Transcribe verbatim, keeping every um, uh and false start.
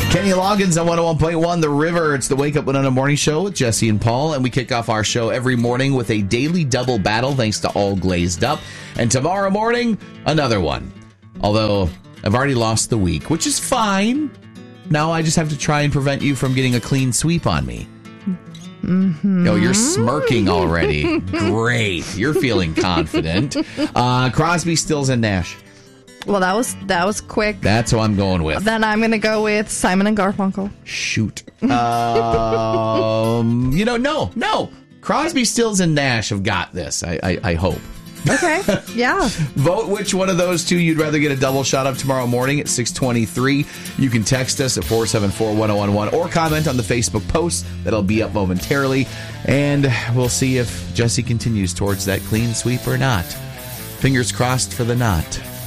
Kenny Loggins on one oh one point one The River. It's the Wake Up Winona Morning Show with Jesse and Paul, and we kick off our show every morning with a daily double battle thanks to All Glazed Up. And tomorrow morning, another one. Although I've already lost the week, which is fine. Now I just have to try and prevent you from getting a clean sweep on me. Mm-hmm. Oh, you're smirking already. Great. You're feeling confident. Uh, Crosby, Stills, and Nash. Well, that was that was quick. That's who I'm going with. Then I'm going to go with Simon and Garfunkel. Shoot. Um, you know, no, no. Crosby, Stills, and Nash have got this, I, I, I hope. Okay, yeah. Vote which one of those two you'd rather get a double shot of tomorrow morning at six twenty-three. You can text us at four seven four, one oh one one or comment on the Facebook post. That'll be up momentarily. And we'll see if Jesse continues towards that clean sweep or not. Fingers crossed for the not.